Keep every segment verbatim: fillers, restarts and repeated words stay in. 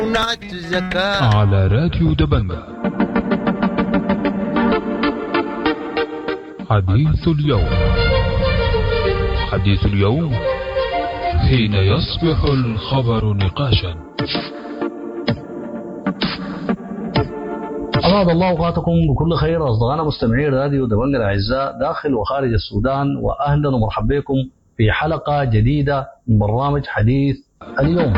على راديو دبنجة. حديث اليوم. حديث اليوم حين يصبح الخبر نقاشا. أسعد الله أوقاتكم بكل خير أصدقائنا مستمعي راديو دبنجة الأعزاء داخل وخارج السودان، وأهلا ومرحبا بكم في حلقة جديدة من برنامج حديث اليوم.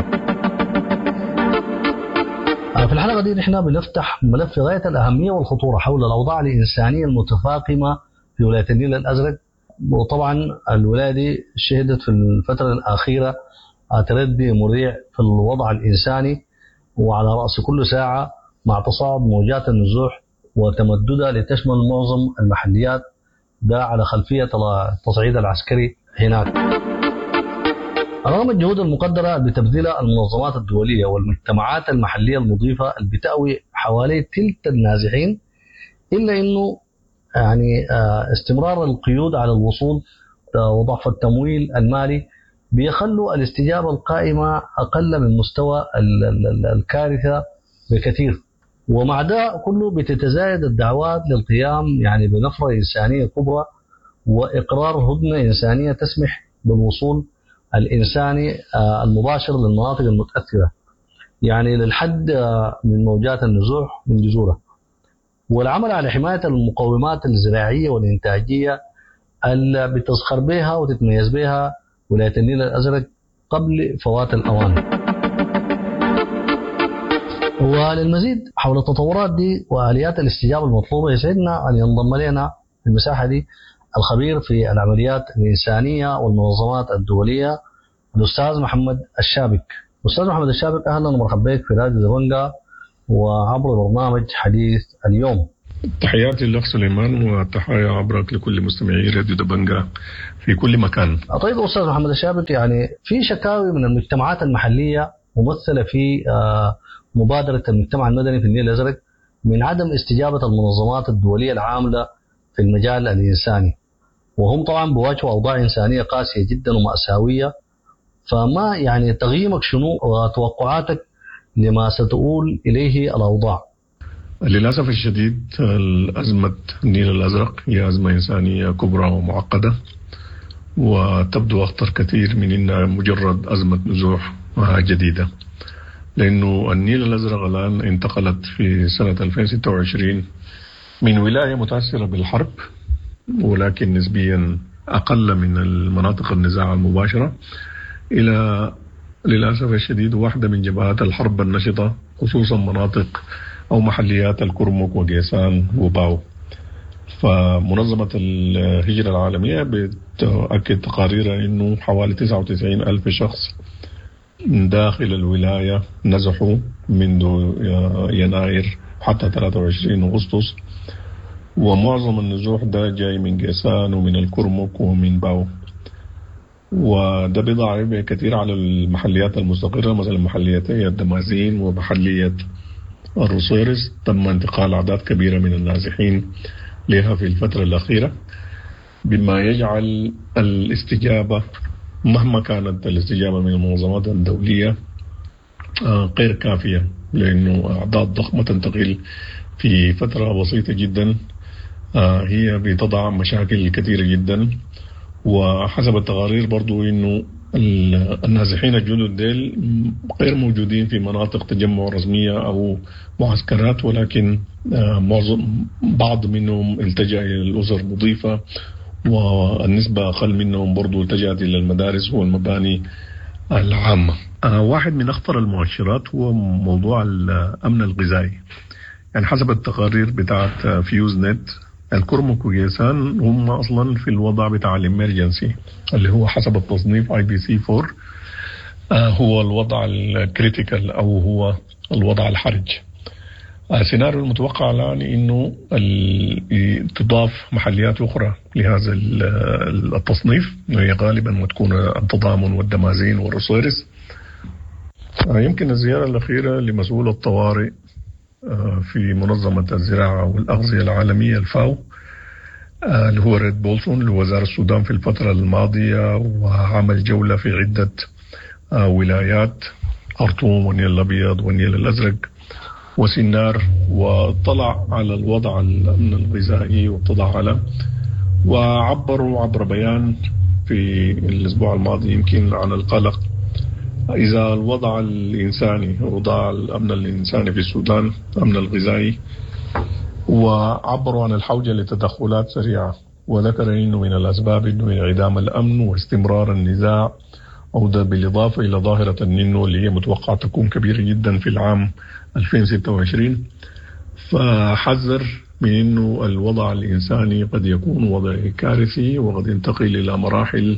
في الحلقة دي نحن بنفتح ملف في غاية الأهمية والخطورة حول الأوضاع الإنسانية المتفاقمة في ولاية النيل الأزرق. وطبعا الولاية دي شهدت في الفترة الأخيرة تردي مريع في الوضع الإنساني، وعلى رأس كل ساعة مع تصاعد موجات النزوح وتمددها لتشمل معظم المحليات، ده على خلفية التصعيد العسكري هناك. رغم الجهود المقدرة اللي بتبذلها المنظمات الدولية والمجتمعات المحلية المضيفة اللي بتأوي حوالي تلت النازحين، إلا إنه يعني استمرار القيود على الوصول وضعف التمويل المالي بيخلوا الاستجابة القائمة أقل من مستوى الكارثة بكثير. ومع ده كله بتتزايد الدعوات للقيام يعني بنفرة إنسانية كبرى وإقرار هدنة إنسانية تسمح بالوصول الإنساني المباشر للمناطق المتأثرة، يعني للحد من موجات النزوح من جذورها، والعمل على حماية المقومات الزراعية والإنتاجية اللي بتزخر بها وتتميز بها ولاية النيل الأزرق قبل فوات الأوان. وللمزيد حول التطورات دي وآليات الاستجابة المطلوبة يسعدنا أن ينضم لنا في المساحة دي الخبير في العمليات الإنسانية والمنظمات الدولية الأستاذ محمد الشابك. أستاذ محمد الشابك، أهلا ومرحبا بك في راديو دبنجة وعبر برنامج حديث اليوم. تحياتي لك سليمان، وتحية عبرك لكل مستمعي راديو دبنجة في كل مكان. طيب أستاذ محمد الشابك، يعني في شكاوي من المجتمعات المحلية ممثلة في مبادرة المجتمع المدني في النيل الأزرق من عدم استجابة المنظمات الدولية العاملة في المجال الإنساني، وهم طبعا بواجهوا أوضاع إنسانية قاسية جدا ومأساوية. فما يعني تقييمك شنو وتوقعاتك لما ستؤول إليه الأوضاع؟ للأسف الشديد الأزمة النيل الأزرق هي أزمة إنسانية كبرى ومعقدة، وتبدو أخطر كثير من إنها مجرد أزمة نزوح جديدة، لأنه النيل الأزرق الآن انتقلت في سنة ألفين وستة وعشرين من ولاية متأثرة بالحرب ولكن نسبيا أقل من المناطق النزاع المباشرة إلى للأسف الشديد واحدة من جبهات الحرب النشطة، خصوصا مناطق أو محليات الكرمك وقيسان وباو. فمنظمة الهجرة العالمية بتأكد تقاريرها أنه حوالي تسعة وتسعين ألف شخص داخل الولاية نزحوا منذ يناير حتى ثلاثة وعشرين أغسطس، ومعظم النزوح ده جاي من قيسان ومن الكرمك ومن باو، وده بيضع عبء كثير على المحليات المستقرة، مثلا محليتي الدمازين ومحلية الروسيرس. تم انتقال أعداد كبيرة من النازحين لها في الفترة الأخيرة، بما يجعل الاستجابة مهما كانت الاستجابة من المنظمات الدولية غير كافية، لأنه أعداد ضخمة تنتقل في فترة بسيطة جدا هي بتضع مشاكل كثيرة جدا. وحسب التقارير برضو إنه النازحين الجدد ديل غير موجودين في مناطق تجمع رسمية أو معسكرات، ولكن معظم بعض منهم التجأ إلى الأسر المضيفة، والنسبة أقل منهم برضو التجأت إلى المدارس والمباني العامة. واحد من أخطر المؤشرات هو موضوع الأمن الغذائي. يعني حسب التقارير بتاعت فيوز نت، الكرمك وقيسان هم أصلا في الوضع بتاع الإمرجنسي اللي هو حسب التصنيف آي بي سي أربعة، هو الوضع الكريتيكال أو هو الوضع الحرج. السيناريو المتوقع الآن إنه تضاف محليات أخرى لهذا التصنيف، وهي غالبا ما تكون التضامن والدمازين والروسيرس. يمكن الزيارة الأخيرة لمسؤول الطوارئ في منظمة الزراعة والأغذية العالمية الفاو اللي هو ريد بولسون لوزارة السودان في الفترة الماضية، وعمل جولة في عدة ولايات خرطوم والنيل الأبيض والنيل الأزرق وسنار، واطلع على الوضع الأمن الغذائي واطلع على وعبروا عبر بيان في الأسبوع الماضي يمكن عن القلق إذا الوضع الإنساني وضع الأمن الإنساني في السودان الأمن الغذائي، وعبروا عن الحوجة لتدخلات سريعة، وذكر أنه من الأسباب أنه انعدام الأمن واستمرار النزاع، أو ده بالإضافة إلى ظاهرة النينو اللي هي متوقعة تكون كبيرة جدا في العام ألفين وستة وعشرين. فحذر من أنه الوضع الإنساني قد يكون وضع كارثي وقد ينتقل إلى مراحل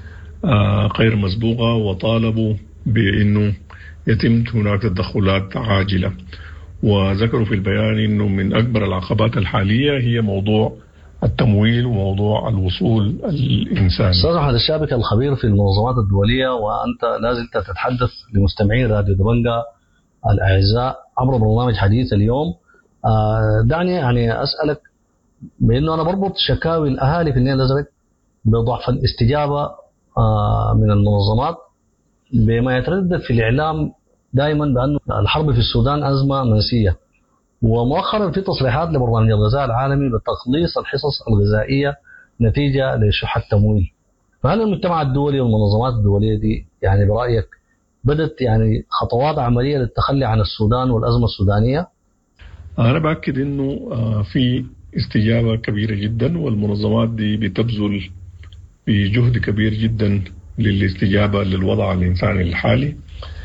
غير مسبوقة، وطالبوا بأنه يتم هناك تدخلات عاجلة. وذكروا في البيان أنه من أكبر العقبات الحالية هي موضوع التمويل وموضوع الوصول الإنساني. أستاذ أحمد الشابك الخبير في المنظمات الدولية، وأنت لازلت تتحدث لمستمعين راديو دبنجة الأعزاء عبر برنامج حديث اليوم. دعني يعني أسألك، بأنه أنا بربط شكاوي الأهالي في النيل الأزرق بضعف الاستجابة من المنظمات بما يتردد في الإعلام دائما بأن الحرب في السودان أزمة منسية، ومؤخرا في تصريحات لبرنامج الغذاء العالمي بتقليص الحصص الغذائية نتيجة لشح التمويل. فهل المجتمع الدولي والمنظمات الدولية دي يعني برأيك بدت يعني خطوات عملية للتخلي عن السودان والأزمة السودانية؟ أنا بأكد أنه في استجابة كبيرة جدا، والمنظمات دي بتبذل بجهد كبير جدا للاستجابة للوضع الإنساني الحالي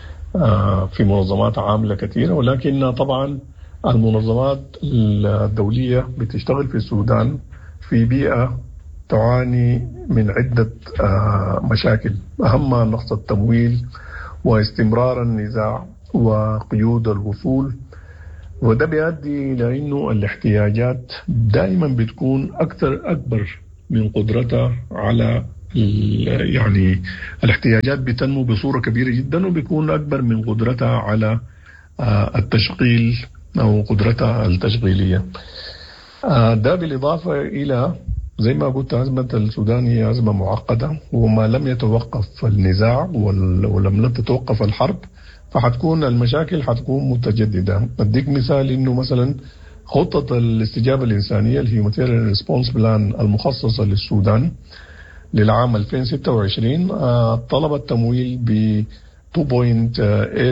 في منظمات عاملة كثيرة. ولكن طبعا المنظمات الدولية بتشتغل في السودان في بيئة تعاني من عدة مشاكل، أهمها نقص التمويل واستمرار النزاع وقيود الوصول، وده بيؤدي إلى أنه الاحتياجات دائما بتكون أكثر أكبر من قدرتها على يعني الاحتياجات بتنمو بصورة كبيرة جدا وبيكون أكبر من قدرتها على التشغيل أو قدرتها التشغيلية. ده بالإضافة إلى زي ما قلت أزمة السودان هي أزمة معقدة، وما لم يتوقف النزاع ولم تتوقف الحرب فحتكون المشاكل حتكون متجددة. أديك مثال إنه مثلا خطة الاستجابة الإنسانية الهيومانيتيريان ريسبونس بلان المخصصة للسودان للعام ألفين وستة وعشرين طلبت تمويل ب اثنين فاصلة ثمانية